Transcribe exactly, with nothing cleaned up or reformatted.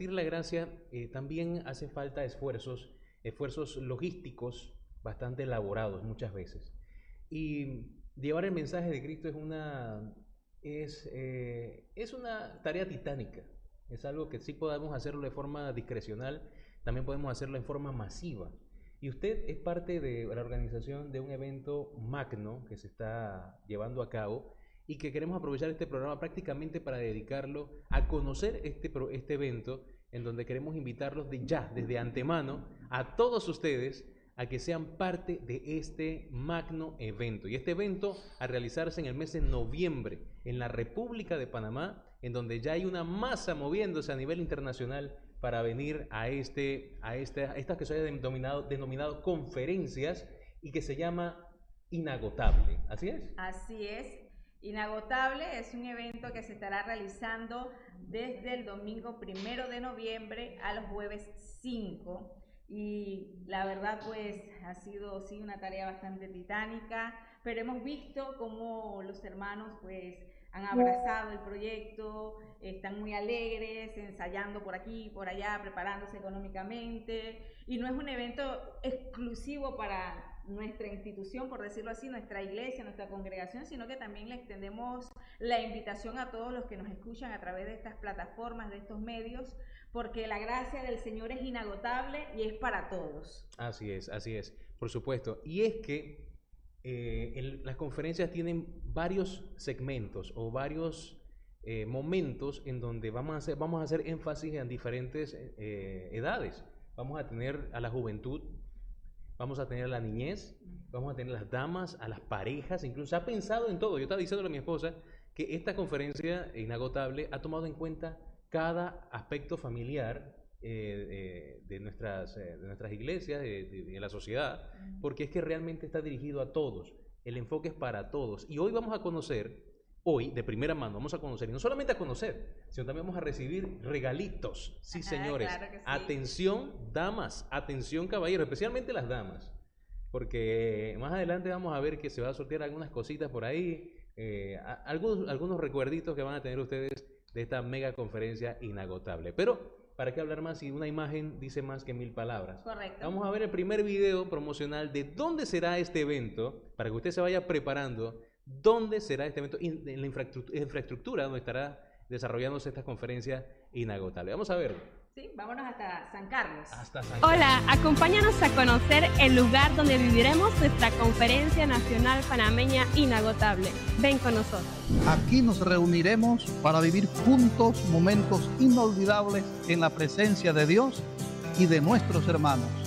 compartir la gracia eh, también hace falta esfuerzos, esfuerzos logísticos bastante elaborados muchas veces. Y llevar el mensaje de Cristo es una, es, eh, es una tarea titánica. Es algo que sí podemos hacerlo de forma discrecional, también podemos hacerlo en forma masiva. Y usted es parte de la organización de un evento magno que se está llevando a cabo y que queremos aprovechar este programa prácticamente para dedicarlo a conocer este, este evento, en donde queremos invitarlos de ya, desde antemano, a todos ustedes a que sean parte de este magno evento. Y este evento a realizarse en el mes de noviembre en la República de Panamá, en donde ya hay una masa moviéndose a nivel internacional para venir a, este, a, este, a estas que se ha denominado, denominado conferencias y que se llama Inagotable. ¿Así es? Así es. Inagotable es un evento que se estará realizando desde el domingo primero de noviembre a los jueves cinco. Y la verdad pues ha sido sí una tarea bastante titánica, pero hemos visto cómo los hermanos pues han abrazado el proyecto, están muy alegres, ensayando por aquí y por allá, preparándose económicamente, y no es un evento exclusivo para nuestra institución, por decirlo así, nuestra iglesia, nuestra congregación, sino que también le extendemos la invitación a todos los que nos escuchan a través de estas plataformas, de estos medios, porque la gracia del Señor es inagotable y es para todos. Así es, así es, por supuesto. Y es que eh, el, las conferencias tienen varios segmentos o varios eh, momentos en donde vamos a hacer, vamos a hacer énfasis en diferentes eh, edades. Vamos a tener a la juventud, vamos a tener a la niñez, vamos a tener a las damas, a las parejas, incluso se ha pensado en todo. Yo estaba diciéndole a mi esposa que esta conferencia inagotable ha tomado en cuenta cada aspecto familiar eh, eh, de, nuestras, eh, de nuestras iglesias, de, de, de la sociedad, porque es que realmente está dirigido a todos. El enfoque es para todos. Y hoy vamos a conocer, hoy de primera mano, vamos a conocer, y no solamente a conocer, sino también vamos a recibir regalitos. Sí, señores. Claro que sí. Atención, damas, atención, caballeros, especialmente las damas, porque más adelante vamos a ver que se va a sortear algunas cositas por ahí, eh, algunos, algunos recuerditos que van a tener ustedes de esta mega conferencia inagotable. Pero, ¿para qué hablar más si una imagen dice más que mil palabras? Correcto. Vamos a ver el primer video promocional de dónde será este evento, para que usted se vaya preparando, dónde será este evento, en la infraestructura donde estará desarrollándose esta conferencia inagotable. Vamos a verlo. Sí, vámonos hasta San Carlos. Hasta San Carlos. Hola, acompáñanos a conocer el lugar donde viviremos nuestra Conferencia Nacional Panameña Inagotable. Ven con nosotros. Aquí nos reuniremos para vivir juntos momentos inolvidables en la presencia de Dios y de nuestros hermanos.